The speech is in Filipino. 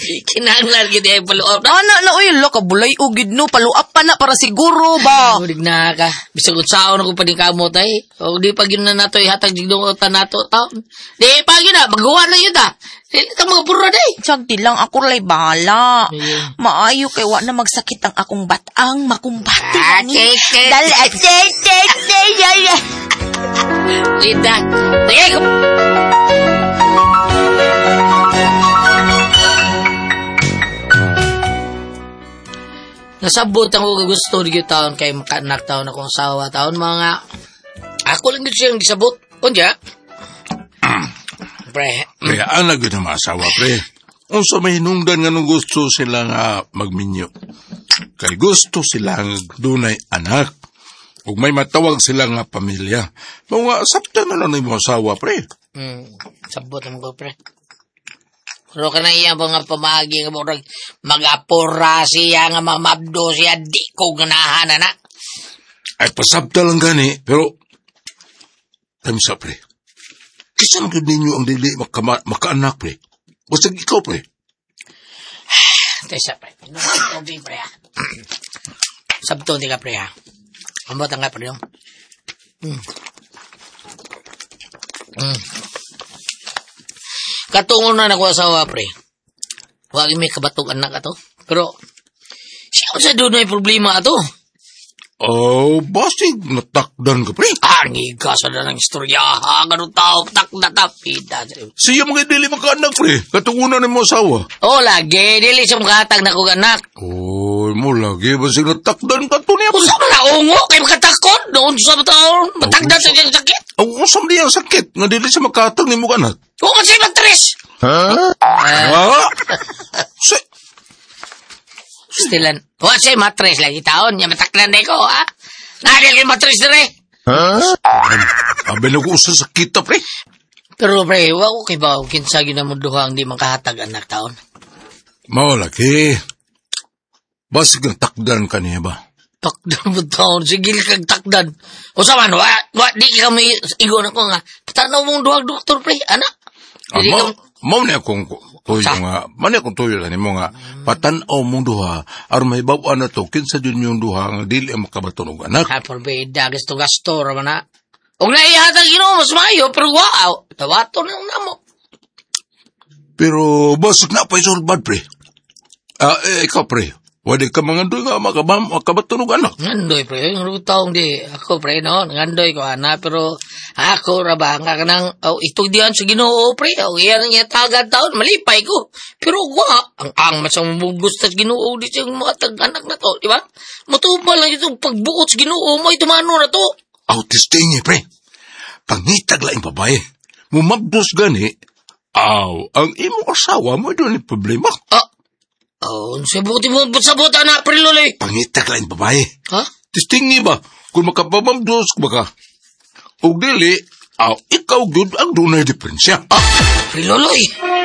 Kinahanglan gid ay paluap na. Ana na uy, lo kabulay ugid no, paluap pa na para siguro ba. Udig na ka. Bisag utsaon ako pa din kamot ay. O di pa gyud na nato ihatag digdungotan nato taon. Di pa gyud na magawa na yun ta. Dili ta mga burra day. Sagdi lang ako lay bahala. Maayo kay wa na magsakit ang akong batang makumbati ni. Dal Ida. Sige. Nasabot ako gusto di taon kay makaanak taon akong asawa taon mga ako lang dito siyang gisabot. Unya. Pre. Pre, anak yun ang asawa, pre. Unsa may hinungdan nga nung gusto sila nga magminyo. Kay gusto sila nga dunay anak. Ug may matawag sila nga pamilya. Mga sabta na lang yung asawa, pre. Sabot mo ko, pre. Pero ka na iya mga pamagi nga murag mag-apura siya nga mamabdo siya di ko ganahan na. Ay pasabta lang gani, pero tamisa, pre. Kisa lang ninyo ang dili makaanak, pre. Basta ikaw, pre. Tesa, pre. Tubig, pre, ha. Sabto, di ka, pre, ha. Ambot ang nga, pre, yung. Katungon na ako asawa, pre. Huwag may kabatog anak ato. Pero, siya sa doon may problema ato. Oh, basig natakdan ka, pre. Ngiga sa na ng istorya, ha? Ganun tao, takda-tapida. Siya mga dili makaanak, pre. Katungunan ni mo asawa. Oh, lagi. Dili siya makatag na kong anak. Oh, mo lagi. Basig natakdan ka to niya, pre. Kung saan na ungo, kayo makatakot. Doon sa taon, matagda sa kanyang sakit. Ang usam di ang sakit. Nga dili siya makatag ni mo anak. Kung kasi matres. Stilan. Wa siya matres lagi taon. Yung mataklan na ko, ha? Nadil kayo matres na rin. Abay na ko usa sa kita, pre. Pero, pre, wa ko kay ba kinsagi na mo duha ang di makahatag anak taon. Maulaki. Basig ang takdan ka niya ba? Takdan mo taon. Sige kag takdan. O sa man, wa di kami igo na ko nga. Patanaw mong duhag doktor, pre. Anak. Mao ni akong tuyo nga. Mani akong tuyo na mo nga. Patanaw mong duha. Aron may babuan na to. Kinsa dyan yung duha nga dili ang makabaton og anak. Porbeda. Gasto raman na. Huwag na ihatag mas mayo. Pero wow. Tawato na yung namo. Pero basig na pa isolbad, pre. Ikaw, pre. Wadi ka mga doy nga makabatunog anak. Ngandoy, pre. Yung taong di. Ako, pre, no? Ngandoy ko, ana. Pero ako, raba, nga ka nang, itong diyan sa Ginoo, pre. Iyan niya tagad taon. Malipay ko. Pero wa. Ang masang gusto sa Ginoo, di siyang mga tag-anak na to, di ba? Matupa lang itong pagbuot sa Ginoo mo, itumano na to. Testing niya, pre. Pangitag laing babae. Mumabdos gani. Ang imong asawa mo doon yung problema. Sabuti mo, sabot, anak, Priloy. Pangitag laing babae. Ha? Testing niya ba? Kung makapamabdos baka. O dili, ikaw yun ang doon na diferensya. Priloy.